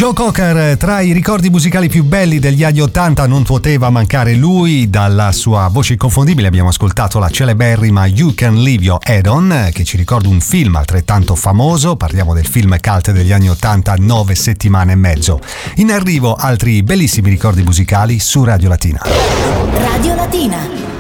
Joe Cocker, tra i ricordi musicali più belli degli anni '80 non poteva mancare lui. Dalla sua voce inconfondibile abbiamo ascoltato la celeberrima You Can Leave Your Head On, che ci ricorda un film altrettanto famoso. Parliamo del film cult degli anni '80, 9 settimane e mezzo. In arrivo altri bellissimi ricordi musicali su Radio Latina. Radio Latina.